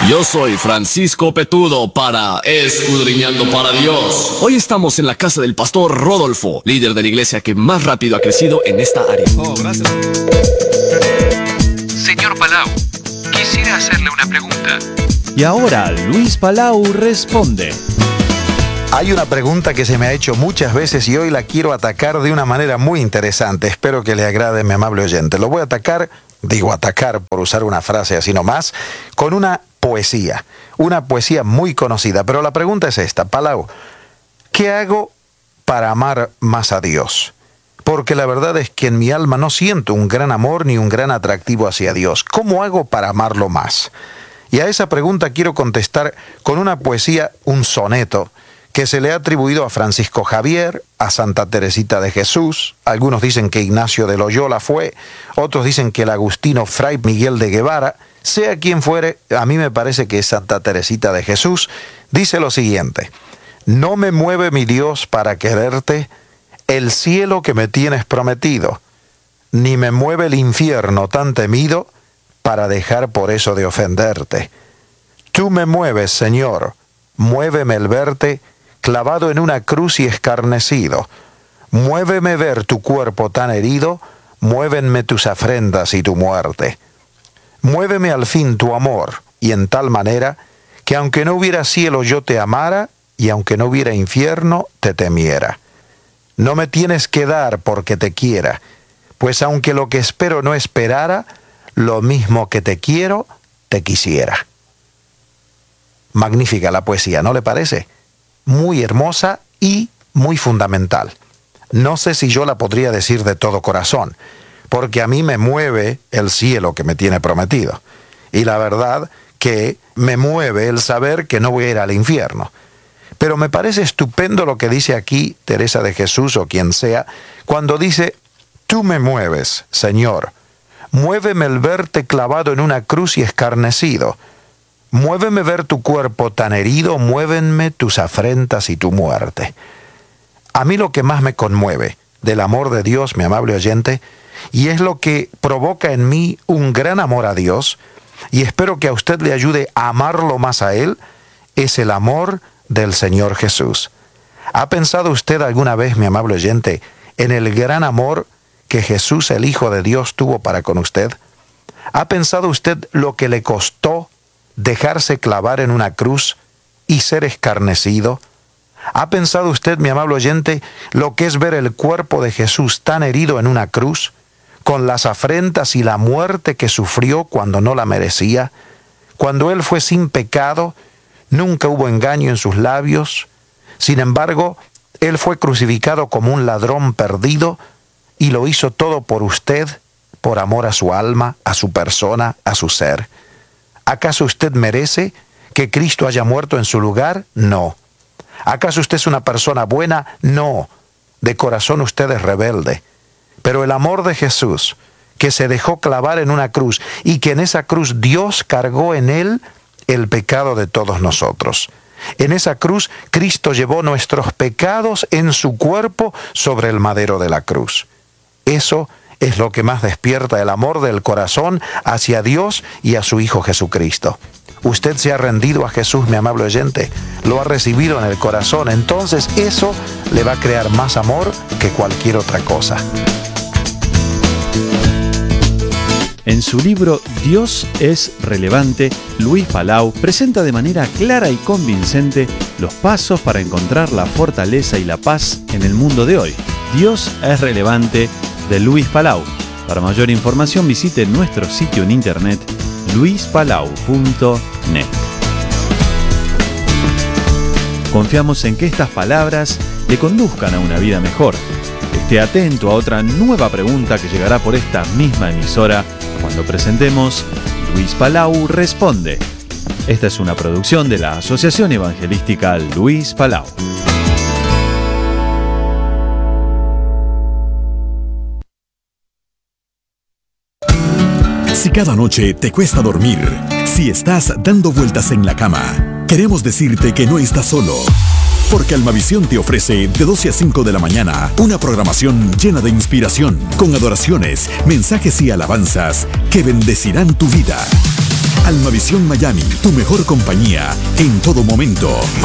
Yo soy Francisco Petudo para Escudriñando para Dios. Hoy estamos en la casa del pastor Rodolfo, líder de la iglesia que más rápido ha crecido en esta área. Oh, gracias. Señor Palau, quisiera hacerle una pregunta. Y ahora Luis Palau responde. Hay una pregunta que se me ha hecho muchas veces y hoy la quiero atacar de una manera muy interesante. Espero que le agrade, mi amable oyente. Lo voy a atacar por usar una frase así nomás, con una poesía muy conocida. Pero la pregunta es esta: Palau, ¿qué hago para amar más a Dios? Porque la verdad es que en mi alma no siento un gran amor ni un gran atractivo hacia Dios. ¿Cómo hago para amarlo más? Y a esa pregunta quiero contestar con una poesía, un soneto, que se le ha atribuido a Francisco Javier, a Santa Teresita de Jesús. Algunos dicen que Ignacio de Loyola fue, otros dicen que el agustino Fray Miguel de Guevara. Sea quien fuere, a mí me parece que es Santa Teresita de Jesús. Dice lo siguiente: no me mueve mi Dios para quererte el cielo que me tienes prometido, ni me mueve el infierno tan temido para dejar por eso de ofenderte. Tú me mueves, Señor, muéveme el verte clavado en una cruz y escarnecido. Muéveme ver tu cuerpo tan herido, muévenme tus afrentas y tu muerte. Muéveme al fin tu amor, y en tal manera que aunque no hubiera cielo yo te amara, y aunque no hubiera infierno te temiera. No me tienes que dar porque te quiera, pues aunque lo que espero no esperara, lo mismo que te quiero, te quisiera. Magnífica la poesía, ¿no le parece? Muy hermosa y muy fundamental. No sé si yo la podría decir de todo corazón, porque a mí me mueve el cielo que me tiene prometido. Y la verdad que me mueve el saber que no voy a ir al infierno. Pero me parece estupendo lo que dice aquí Teresa de Jesús o quien sea, cuando dice: tú me mueves, Señor, muéveme el verte clavado en una cruz y escarnecido. Muéveme ver tu cuerpo tan herido, muévenme tus afrentas y tu muerte. A mí lo que más me conmueve del amor de Dios, mi amable oyente, y es lo que provoca en mí un gran amor a Dios, y espero que a usted le ayude a amarlo más a Él, es el amor del Señor Jesús. ¿Ha pensado usted alguna vez, mi amable oyente, en el gran amor que Jesús, el Hijo de Dios, tuvo para con usted? ¿Ha pensado usted lo que le costó dejarse clavar en una cruz y ser escarnecido? ¿Ha pensado usted, mi amable oyente, lo que es ver el cuerpo de Jesús tan herido en una cruz, con las afrentas y la muerte que sufrió cuando no la merecía? Cuando Él fue sin pecado, nunca hubo engaño en sus labios. Sin embargo, Él fue crucificado como un ladrón perdido y lo hizo todo por usted, por amor a su alma, a su persona, a su ser. ¿Acaso usted merece que Cristo haya muerto en su lugar? No. ¿Acaso usted es una persona buena? No. De corazón usted es rebelde. Pero el amor de Jesús, que se dejó clavar en una cruz y que en esa cruz Dios cargó en Él el pecado de todos nosotros. En esa cruz Cristo llevó nuestros pecados en su cuerpo sobre el madero de la cruz. Eso es lo que más despierta el amor del corazón hacia Dios y a su Hijo Jesucristo. Usted se ha rendido a Jesús, mi amable oyente, lo ha recibido en el corazón, entonces eso le va a crear más amor que cualquier otra cosa. En su libro Dios es relevante, Luis Palau presenta de manera clara y convincente los pasos para encontrar la fortaleza y la paz en el mundo de hoy. Dios es relevante, de Luis Palau. Para mayor información visite nuestro sitio en internet luispalau.net. Confiamos en que estas palabras le conduzcan a una vida mejor. Esté atento a otra nueva pregunta que llegará por esta misma emisora cuando presentemos Luis Palau Responde. Esta es una producción de la Asociación Evangelística Luis Palau. Si cada noche te cuesta dormir, si estás dando vueltas en la cama, queremos decirte que no estás solo. Porque Almavisión te ofrece de 12 a 5 de la mañana una programación llena de inspiración, con adoraciones, mensajes y alabanzas que bendecirán tu vida. Almavisión Miami, tu mejor compañía en todo momento.